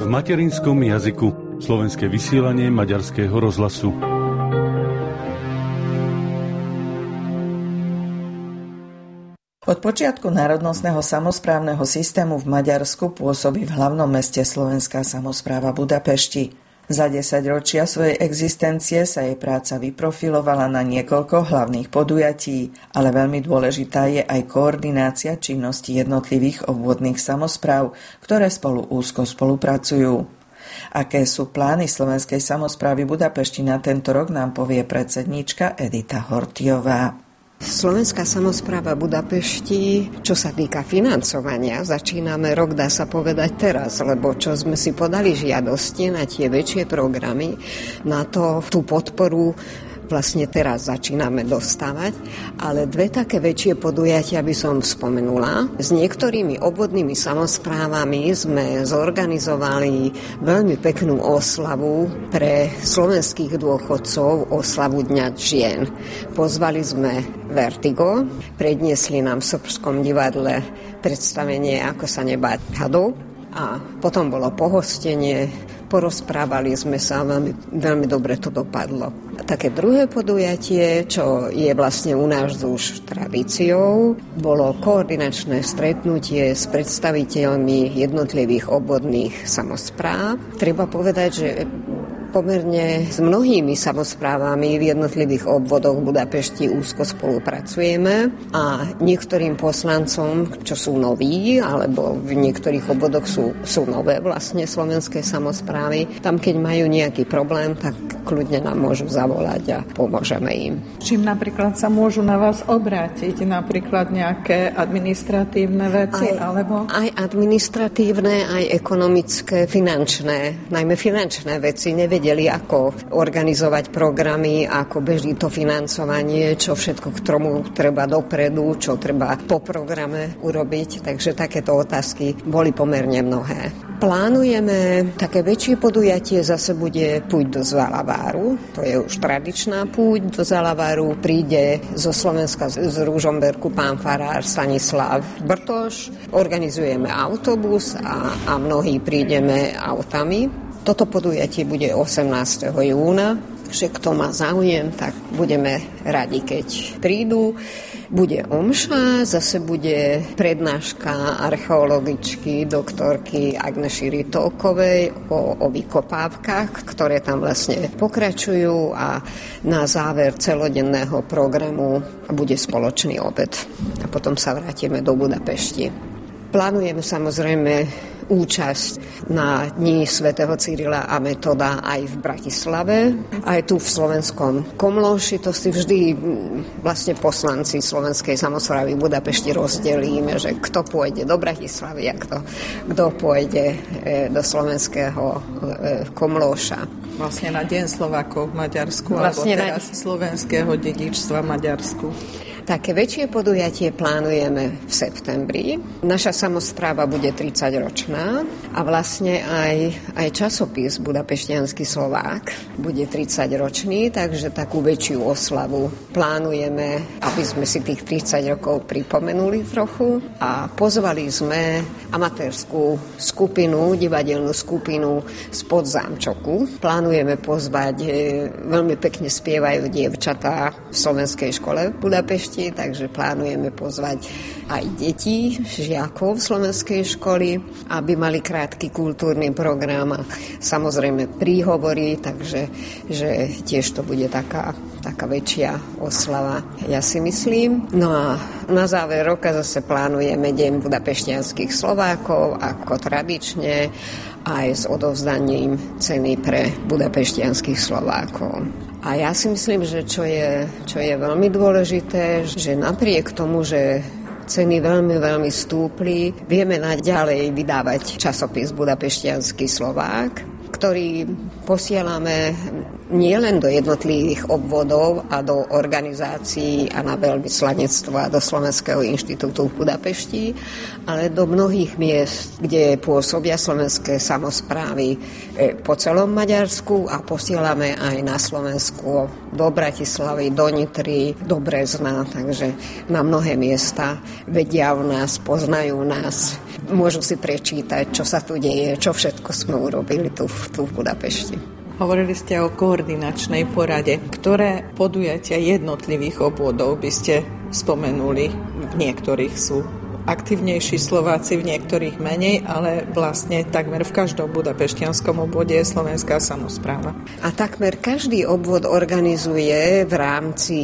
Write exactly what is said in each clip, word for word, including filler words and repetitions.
v materinskom jazyku. Slovenské vysielanie Maďarského rozhlasu. Od počiatku národnostného samosprávneho systému v Maďarsku pôsobí v hlavnom meste Slovenská samospráva Budapešti. Za desaťročia svojej existencie sa jej práca vyprofilovala na niekoľko hlavných podujatí, ale veľmi dôležitá je aj koordinácia činnosti jednotlivých obvodných samospráv, ktoré spolu úzko spolupracujú. Aké sú plány Slovenskej samosprávy Budapešti na tento rok, nám povie predsedníčka Edita Horthyová. Slovenská samospráva Budapešti, čo sa týka financovania, začíname rok, dá sa povedať teraz, lebo čo sme si podali žiadosti na tie väčšie programy, na to tú podporu vlastne teraz začíname dostávať, ale dve také väčšie podujatia by som spomenula. S niektorými obvodnými samosprávami sme zorganizovali veľmi peknú oslavu pre slovenských dôchodcov, oslavu Dňa žien. Pozvali sme Vertigo, predniesli nám v Srbskom divadle predstavenie Ako sa nebáť hadov a potom bolo pohostenie, porozprávali sme sa, veľmi, veľmi dobre to dopadlo. Také druhé podujatie, čo je vlastne u nás už tradíciou, bolo koordinačné stretnutie s predstaviteľmi jednotlivých obvodných samospráv. Treba povedať, že pomerne s mnohými samosprávami v jednotlivých obvodoch Budapešti úzko spolupracujeme a niektorým poslancom, čo sú noví, alebo v niektorých obvodoch sú, sú nové vlastne slovenské samosprávy, tam keď majú nejaký problém, tak kľudne nám môžu zavolať a pomôžeme im. Čím napríklad sa môžu na vás obrátiť? Napríklad nejaké administratívne veci? Aj, alebo... aj administratívne, aj ekonomické, finančné, najmä finančné veci. Nevedeli, ako organizovať programy, ako beží to financovanie, čo všetko k tomu treba dopredu, čo treba po programe urobiť. Takže takéto otázky boli pomerne mnohé. Plánujeme také väčšie podujatie, zase bude púť do Zalaváru. To je už tradičná púť do Zalaváru. Príde zo Slovenska z Ružomberku pán farár Stanislav Brtoš. Organizujeme autobus a, a mnohí prídeme autami. Toto podujatie bude osemnásteho júna, že kto má záujem, tak budeme radi, keď prídu. Bude omša, zase bude prednáška archeologičky doktorky Agneši Rytolkovej o, o vykopávkach, ktoré tam vlastne pokračujú a na záver celodenného programu bude spoločný obed. A potom sa vrátime do Budapešti. Plánujeme samozrejme účasť na Dni svätého Cyrila a Metoda aj v Bratislave, aj tu v slovenskom Komlóši. To si vždy vlastne poslanci Slovenskej samosprávy v Budapešti rozdelíme, že kto pôjde do Bratislavy a kto, kto pôjde do slovenského Komlóša. Vlastne na Deň Slovákov v Maďarsku, vlastne alebo teraz na... slovenského dedičstva v Maďarsku. Také väčšie podujatie plánujeme v septembri. Naša samospráva bude tridsaťročná a vlastne aj, aj časopis Budapešťanský Slovák bude tridsaťročný, takže takú väčšiu oslavu plánujeme, aby sme si tých tridsať rokov pripomenuli trochu a pozvali sme amatérskú skupinu, divadelnú skupinu z Podzámčoku. Plánujeme pozvať, veľmi pekne spievajú dievčatá v slovenskej škole v Budapešti, takže plánujeme pozvať aj deti, žiakov slovenskej školy, aby mali krátky kultúrny program a samozrejme príhovory, takže že tiež to bude taká, taká väčšia oslava, ja si myslím. No a na záver roka zase plánujeme Deň budapešťanských Slovákov, ako tradične, aj s odovzdaním ceny pre budapešťanských Slovákov. A ja si myslím, že čo je, čo je veľmi dôležité, že napriek tomu, že ceny veľmi, veľmi stúpli, vieme naďalej vydávať časopis Budapešťanský Slovák, ktorý posielame nielen do jednotlivých obvodov a do organizácií a na veľvyslanectvo a do Slovenského inštitútu v Budapešti, ale do mnohých miest, kde pôsobia slovenské samosprávy po celom Maďarsku a posielame aj na Slovensku do Bratislavy, do Nitry, do Brezna, takže na mnohé miesta vedia o nás, poznajú nás môžu si prečítať, čo sa tu deje, čo všetko sme urobili tu, tu v Budapešti. Hovorili ste o koordinačnej porade. Ktoré podujatia jednotlivých obvodov by ste spomenuli? V niektorých sú aktívnejší Slováci, v niektorých menej, ale vlastne takmer v každom budapeštianskom obvode je slovenská samospráva. A takmer každý obvod organizuje v rámci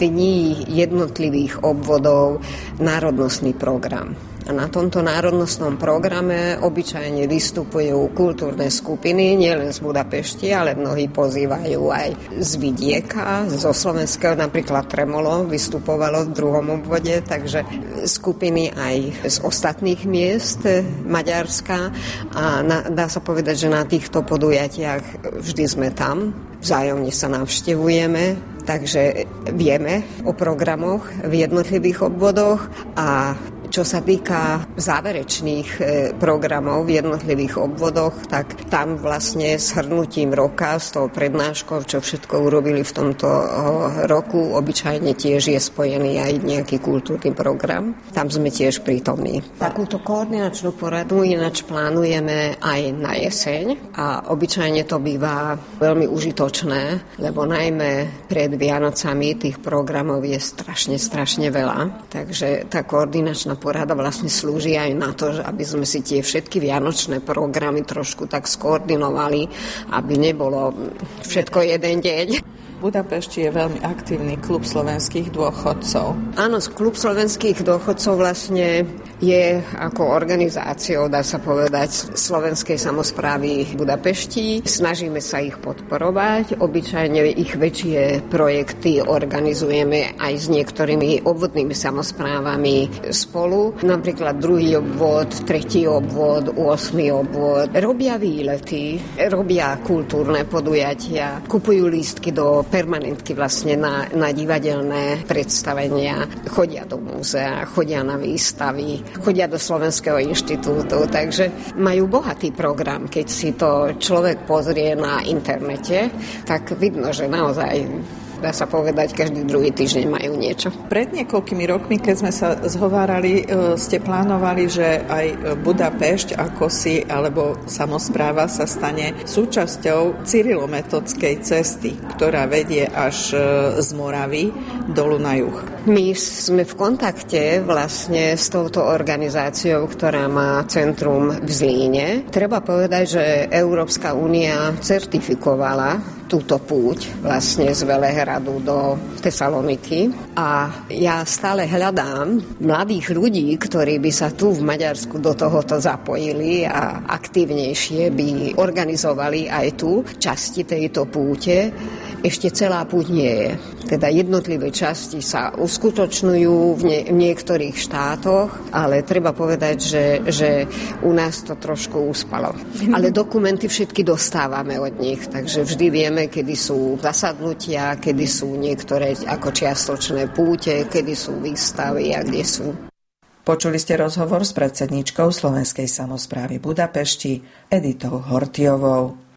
dní jednotlivých obvodov národnostný program. A na tomto národnostnom programe obyčajne vystupujú kultúrne skupiny, nielen z Budapešti, ale mnohí pozývajú aj z vidieka, zo slovenského, napríklad Tremolo vystupovalo v druhom obvode, takže skupiny aj z ostatných miest Maďarska. A na, dá sa povedať, že na týchto podujatiach vždy sme tam, vzájomne sa navštevujeme, takže vieme o programoch v jednotlivých obvodoch a čo sa týka záverečných programov v jednotlivých obvodoch, tak tam vlastne s hrnutím roka, s tou prednáškou, čo všetko urobili v tomto roku, obyčajne tiež je spojený aj nejaký kultúrny program. Tam sme tiež prítomní. Takúto koordinačnú poradu ináč plánujeme aj na jeseň a obyčajne to býva veľmi užitočné, lebo najmä pred Vianocami tých programov je strašne, strašne veľa. Takže tá koordinačná porada vlastne slúži aj na to, aby sme si tie všetky vianočné programy trošku tak skoordinovali, aby nebolo všetko jeden deň. V Budapešti je veľmi aktívny klub slovenských dôchodcov. Áno, klub slovenských dôchodcov vlastne je ako organizáciou, dá sa povedať, slovenskej samosprávy v Budapešti. Snažíme sa ich podporovať. Obyčajne ich väčšie projekty organizujeme aj s niektorými obvodnými samosprávami spolu. Napríklad druhý obvod, tretí obvod, ôsmy obvod. Robia výlety, robia kultúrne podujatia, kupujú lístky do permanentky vlastne na, na divadelné predstavenia, chodia do múzea, chodia na výstavy, chodia do Slovenského inštitútu, takže majú bohatý program. Keď si to človek pozrie na internete, tak vidno, že naozaj dá sa povedať, každý druhý týždeň majú niečo. Pred niekoľkými rokmi, keď sme sa zhovárali, ste plánovali, že aj Budapešť ako si, alebo samospráva sa stane súčasťou cyrilometodskej cesty, ktorá vedie až z Moravy dolu na juh. My sme v kontakte vlastne s touto organizáciou, ktorá má centrum v Zlíne. Treba povedať, že Európska únia certifikovala túto púť vlastne z Velehradu do Tesaloniky a ja stále hľadám mladých ľudí, ktorí by sa tu v Maďarsku do tohoto zapojili a aktívnejšie by organizovali aj tu časti tejto púte. Ešte celá púť nie je. Teda jednotlivé časti sa uskutočňujú v, nie, v niektorých štátoch, ale treba povedať, že, že u nás to trošku uspalo. Ale dokumenty všetky dostávame od nich, takže vždy vieme, kedy sú zasadnutia, kedy sú niektoré ako čiastočné púte, kedy sú výstavy a kde sú. Počuli ste rozhovor s predsedníčkou Slovenskej samosprávy Budapešti Editou Horthyovou.